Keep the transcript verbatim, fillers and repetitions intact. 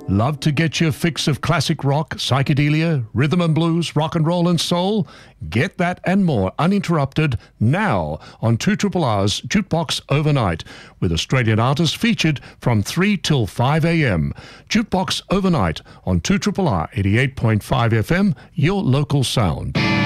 Love to get your fix of classic rock, psychedelia, rhythm and blues, rock and roll and soul? Get that and more uninterrupted now on two R R's Jukebox Overnight, with Australian artists featured from three till five a m. Jukebox Overnight on two R R R eighty-eight point five F M, your local sound.